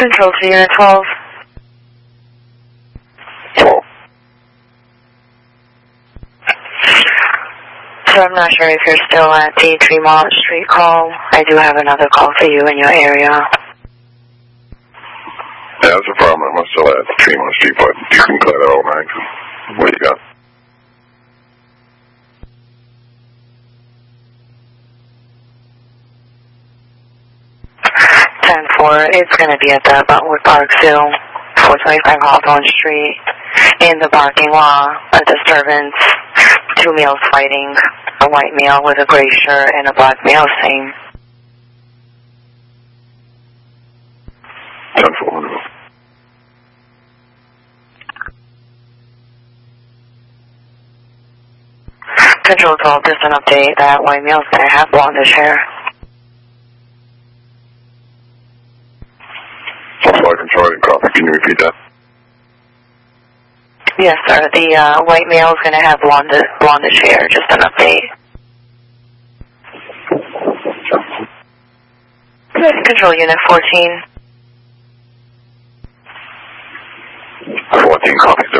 Control to Unit 12. 12. So I'm not sure if you're still at the Tremont Street call. I do have another call for you in your area. Yeah, that's a problem. I'm still at Tremont Street, but you can clear that all night. What do you got? It's going to be at the Butwood Park Zoo, 425 Hawthorne Street. In the parking lot, a disturbance, 2 males fighting, a white male with a gray shirt and a black male same. 10-4. Control 12, just an update that white male's going to have blondish hair. Flight Control, copy. Can you repeat that? Yes, sir. The white male's going to have blondish hair, just an update. Control Unit 14. 14, copy.